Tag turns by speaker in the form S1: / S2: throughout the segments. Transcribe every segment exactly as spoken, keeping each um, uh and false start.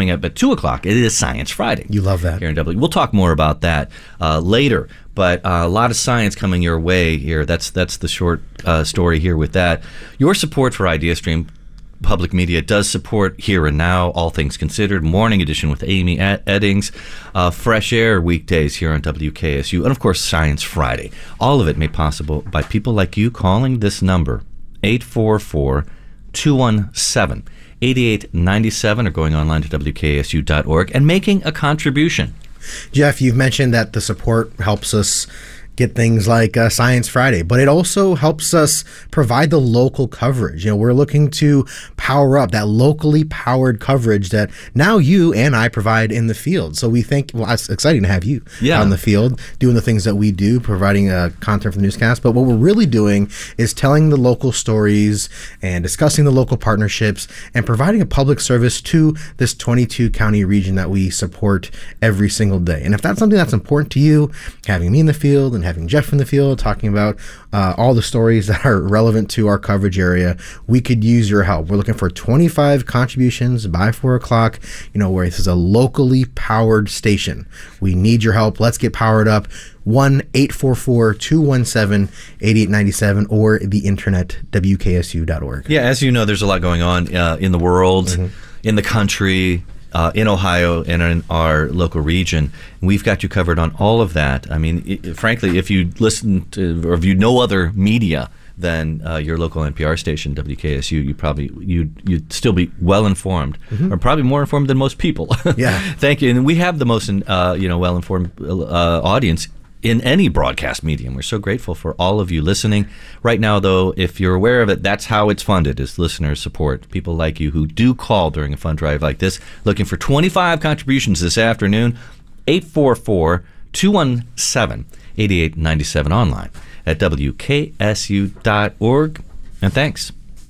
S1: coming up at two o'clock, it is Science Friday.
S2: You love that.
S1: Here in W. We'll talk more about that uh, later, but uh, a lot of science coming your way here. That's that's the short uh, story here with that. Your support for IdeaStream Public Media does support Here and Now, All Things Considered, Morning Edition with Amy Eddings, uh, Fresh Air weekdays here on W K S U, and of course Science Friday. All of it made possible by people like you calling this number, eight four four, two one seven, eight eight nine seven, or going online to W K S U dot org and making a contribution.
S2: Jeff, you've mentioned that the support helps us get things like uh, Science Friday, but it also helps us provide the local coverage. You know, we're looking to power up that locally powered coverage that now you and I provide in the field. So we think, well, it's exciting to have you
S1: yeah.
S2: on the field doing the things that we do, providing uh, content for the newscast. But what we're really doing is telling the local stories and discussing the local partnerships and providing a public service to this twenty-two county region that we support every single day. And if that's something that's important to you, having me in the field and having Jeff in the field talking about uh, all the stories that are relevant to our coverage area, we could use your help. We're looking for twenty-five contributions by four o'clock, you know, where this is a locally powered station. We need your help. Let's get powered up. one eight four four, two one seven, eight eight nine seven or the internet, W K S U dot org.
S1: Yeah, as you know, there's a lot going on uh, in the world, mm-hmm. in the country, Uh, in Ohio and in our local region. We've got you covered on all of that. I mean, it, frankly, if you listen to or if you know other media than uh, your local N P R station, W K S U, you probably you'd you'd still be well informed, mm-hmm. or probably more informed than most people.
S2: Yeah,
S1: thank you. And we have the most uh, you know well informed uh, audience in any broadcast medium. We're so grateful for all of you listening. Right now, though, if you're aware of it, that's how it's funded, is listener support. People like you who do call during a fund drive like this, looking for twenty-five contributions this afternoon, eight four four, two one seven, eight eight nine seven, online at W K S U dot org. And thanks.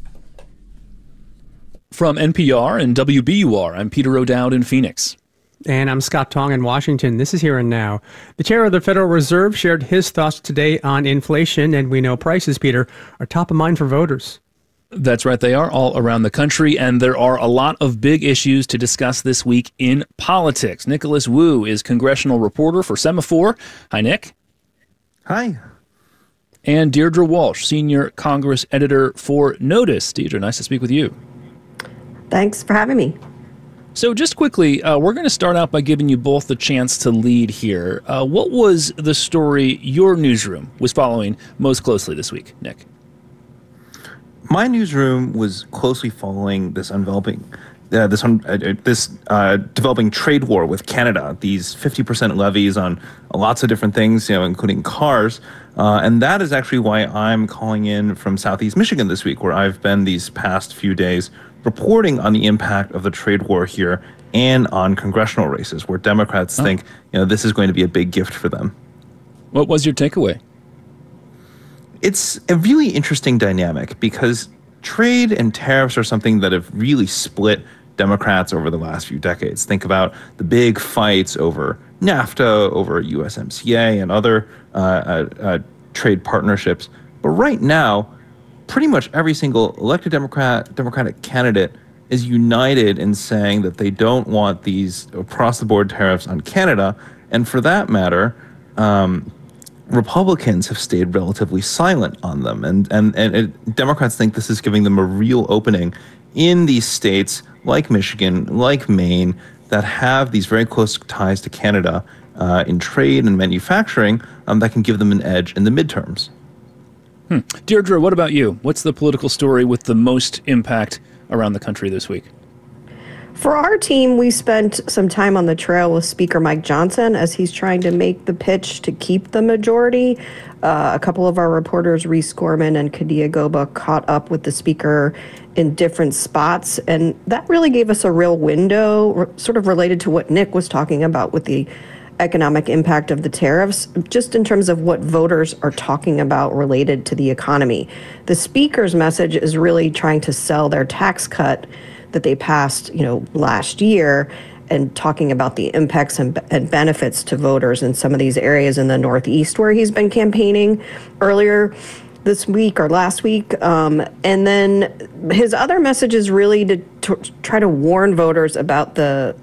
S3: From N P R and W B U R, I'm Peter O'Dowd in Phoenix.
S4: And I'm Scott Tong in Washington. This is Here and Now. The chair of the Federal Reserve shared his thoughts today on inflation, and we know prices, Peter, are top of mind for voters.
S3: That's right. They are all around the country, and there are a lot of big issues to discuss this week in politics. Nicholas Wu is congressional reporter for Semaphore. Hi, Nick.
S5: Hi.
S3: And Deirdre Walsh, senior Congress editor for Notice. Deirdre, nice to speak with you.
S6: Thanks for having me.
S3: So just quickly, uh, we're going to start out by giving you both the chance to lead here. Uh, what was the story your newsroom was following most closely this week, Nick?
S5: My newsroom was closely following this enveloping, uh, this uh, this uh, developing trade war with Canada. These fifty percent levies on lots of different things, you know, including cars, uh, and that is actually why I'm calling in from Southeast Michigan this week, where I've been these past few days reporting on the impact of the trade war here and on congressional races, where Democrats oh. think, you know, this is going to be a big gift for them.
S3: What was your takeaway?
S5: It's a really interesting dynamic because trade and tariffs are something that have really split Democrats over the last few decades. Think about the big fights over NAFTA, over U S M C A, and other uh, uh, uh, trade partnerships. But right now, pretty much every single elected Democrat, Democratic candidate is united in saying that they don't want these across-the-board tariffs on Canada. And for that matter, um, Republicans have stayed relatively silent on them. And, and, and it, Democrats think this is giving them a real opening in these states like Michigan, like Maine, that have these very close ties to Canada uh, in trade and manufacturing um, that can give them an edge in the midterms.
S3: Hmm. Deirdre, what about you? What's the political story with the most impact around the country this week?
S6: For our team, we spent some time on the trail with Speaker Mike Johnson as he's trying to make the pitch to keep the majority. Uh, a couple of our reporters, Reese Gorman and Kadia Goba, caught up with the speaker in different spots, and that really gave us a real window, sort of related to what Nick was talking about with the economic impact of the tariffs, just in terms of what voters are talking about related to the economy. The speaker's message is really trying to sell their tax cut that they passed, you know, last year, and talking about the impacts and, and benefits to voters in some of these areas in the Northeast where he's been campaigning earlier this week or last week. Um, and then his other message is really to, to try to warn voters about the